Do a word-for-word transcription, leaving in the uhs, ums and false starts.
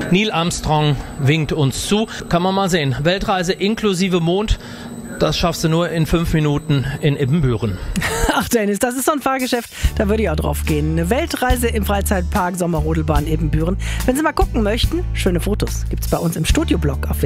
Neil Armstrong winkt uns zu. Kann man mal sehen. Weltreise inklusive Mond. Das schaffst du nur in fünf Minuten in Ibbenbüren. Ach Dennis, das ist so ein Fahrgeschäft, da würde ich auch drauf gehen. Eine Weltreise im Freizeitpark Sommerrodelbahn Ibbenbüren. Wenn Sie mal gucken möchten, schöne Fotos gibt's bei uns im Studioblog auf